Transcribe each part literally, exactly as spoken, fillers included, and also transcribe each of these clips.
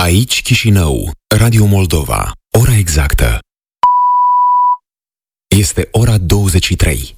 Aici Chișinău, Radio Moldova. Ora exactă este ora douăzeci și trei.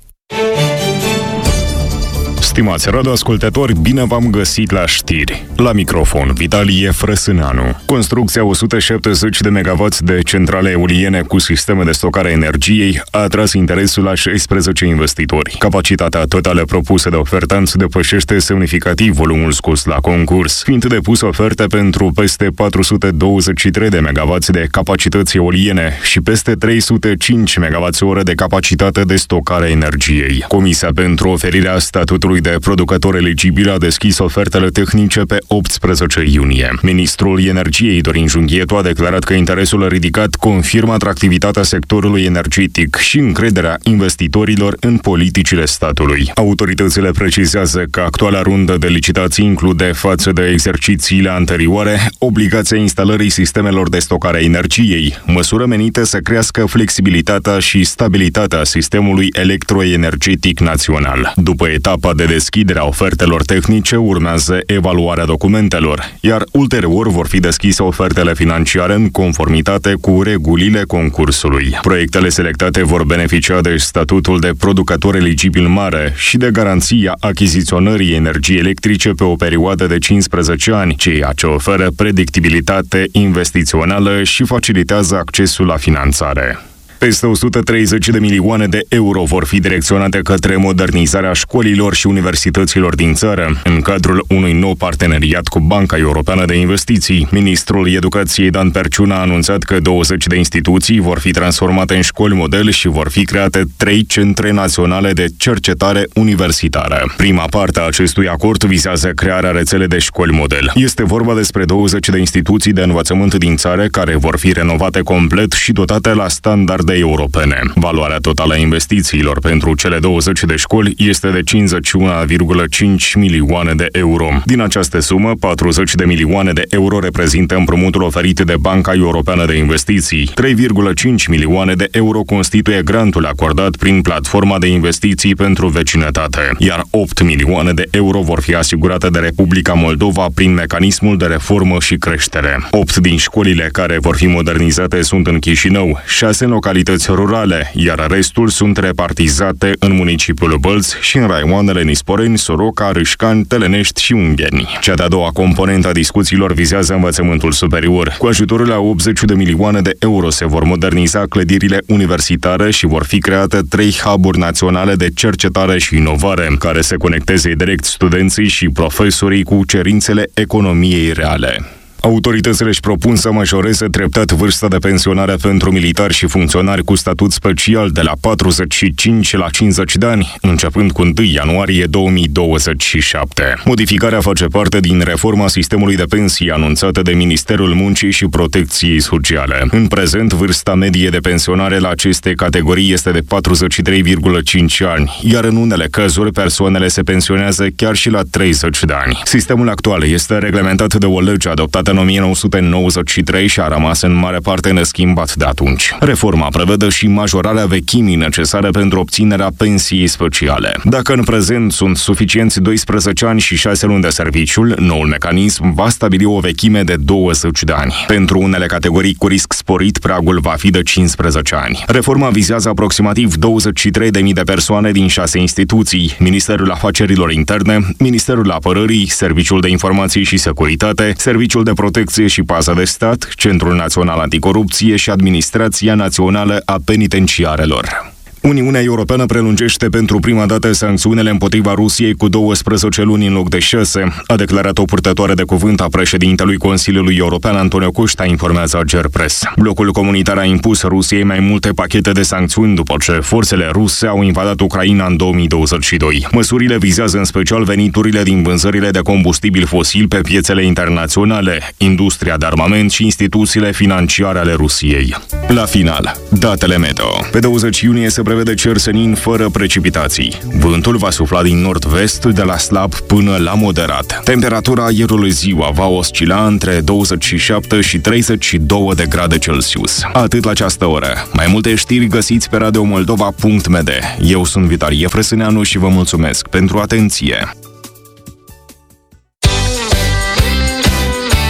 Stimați radioascultători, bine v-am găsit la știri. La microfon, Vitalie Frăsâneanu. Construcția o sută șaptezeci de megawatts de centrale eoliene cu sisteme de stocare a energiei a atras interesul la șaisprezece investitori. Capacitatea totală propusă de ofertanți depășește semnificativ volumul scos la concurs, fiind depuse oferte pentru peste patru sute douăzeci și trei de megawatts de capacități eoliene și peste trei sute cinci megawatts-ore de capacitate de stocare a energiei. Comisia pentru oferirea statutului de producător eligibil a deschis ofertele tehnice pe optsprezece iunie. Ministrul Energiei, Dorin Junghietu, a declarat că interesul ridicat confirmă atractivitatea sectorului energetic și încrederea investitorilor în politicile statului. Autoritățile precizează că actuala rundă de licitații include, față de exercițiile anterioare, obligația instalării sistemelor de stocare a energiei, măsură menită să crească flexibilitatea și stabilitatea sistemului electroenergetic național. După etapa de deschidere a ofertelor tehnice, urmează evaluarea documentelor, iar ulterior vor fi deschise ofertele financiare în conformitate cu regulile concursului. Proiectele selectate vor beneficia de statutul de producător eligibil mare și de garanția achiziționării energiei electrice pe o perioadă de cincisprezece ani, ceea ce oferă predictibilitate investițională și facilitează accesul la finanțare. Peste o sută treizeci de milioane de euro vor fi direcționate către modernizarea școlilor și universităților din țară, în cadrul unui nou parteneriat cu Banca Europeană de Investiții. Ministrul Educației Dan Perciun a anunțat că douăzeci de instituții vor fi transformate în școli model și vor fi create trei centre naționale de cercetare universitară. Prima parte a acestui acord vizează crearea rețelei de școli model. Este vorba despre douăzeci de instituții de învățământ din țară care vor fi renovate complet și dotate la standarde europene. Valoarea totală a investițiilor pentru cele douăzeci de școli este de cincizeci și unu virgulă cinci milioane de euro. Din această sumă, patruzeci de milioane de euro reprezintă împrumutul oferit de Banca Europeană de Investiții. trei virgulă cinci milioane de euro constituie grantul acordat prin platforma de investiții pentru vecinătate, iar opt milioane de euro vor fi asigurate de Republica Moldova prin mecanismul de reformă și creștere. opt din școlile care vor fi modernizate sunt în Chișinău, șase în localități rurale, iar restul sunt repartizate în municipiul Bălți și în raioanele Nisporeni, Soroca, Râșcani, Telenești și Ungheni. Cea de-a doua componentă a discuțiilor vizează învățământul superior. Cu ajutorul la optzeci de milioane de euro se vor moderniza clădirile universitare și vor fi create trei hub-uri naționale de cercetare și inovare, care se conecteze direct studenții și profesorii cu cerințele economiei reale. Autoritățile își propun să majoreze treptat vârsta de pensionare pentru militari și funcționari cu statut special de la patruzeci și cinci la cincizeci de ani, începând cu întâi ianuarie două mii douăzeci și șapte. Modificarea face parte din reforma sistemului de pensii anunțată de Ministerul Muncii și Protecției Sociale. În prezent, vârsta medie de pensionare la aceste categorii este de patruzeci și trei virgulă cinci ani, iar în unele cazuri persoanele se pensionează chiar și la treizeci de ani. Sistemul actual este reglementat de o lege adoptată în o mie nouă sute nouăzeci și trei și a rămas în mare parte neschimbat de atunci. Reforma prevede și majorarea vechimii necesare pentru obținerea pensiei speciale. Dacă în prezent sunt suficienți doisprezece ani și șase luni de serviciul, noul mecanism va stabili o vechime de douăzeci de ani. Pentru unele categorii cu risc sporit, pragul va fi de cincisprezece ani. Reforma vizează aproximativ douăzeci și trei de mii de persoane din șase instituții: Ministerul Afacerilor Interne, Ministerul Apărării, Serviciul de Informații și Securitate, Serviciul de Protecție și Pază de Stat, Centrul Național Anticorupție și Administrația Națională a Penitenciarelor. Uniunea Europeană prelungește pentru prima dată sancțiunile împotriva Rusiei cu douăsprezece luni în loc de șase, a declarat o purtătoare de cuvânt a președintelui Consiliului European, Antonio Costa, informează Gerpress. Blocul comunitar a impus Rusiei mai multe pachete de sancțiuni după ce forțele ruse au invadat Ucraina în două mii douăzeci și doi. Măsurile vizează în special veniturile din vânzările de combustibil fosil pe piețele internaționale, industria de armament și instituțiile financiare ale Rusiei. La final, datele meteo. Pe douăzeci iunie se prevede cer senin fără precipitații. Vântul va sufla din nord-vest de la slab până la moderat. Temperatura aerului ziua va oscila între douăzeci și șapte și treizeci și doi de grade Celsius. Atât la această oră. Mai multe știri găsiți pe radio moldova punct m d. Eu sunt Vitalie Frăsâneanu și vă mulțumesc pentru atenție.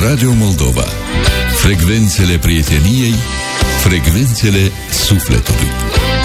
Radio Moldova. Frecvențele prieteniei, frecvențele sufletului.